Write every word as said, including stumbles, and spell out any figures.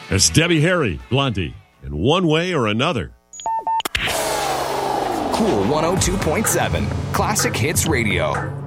It's Debbie Harry, Blondie, in one way or another. Cool one oh two point seven, Classic Hits Radio.